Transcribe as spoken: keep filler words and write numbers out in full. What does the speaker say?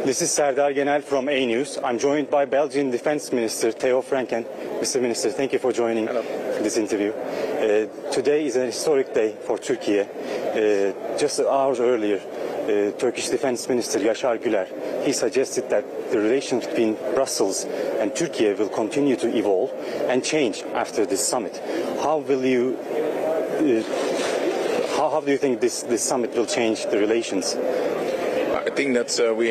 This is Serdar Genel from A News. I'm joined by Belgian Defense Minister Theo Franken. Mister Minister, thank you for joining Hello. this interview. Uh, today is an historic day for Turkey. Uh, just hours earlier, uh, Turkish Defense Minister Yaşar Güler, he suggested that the relations between Brussels and Turkey will continue to evolve and change after this summit. How will you, uh, how, how do you think this, this summit will change the relations? I think that uh, we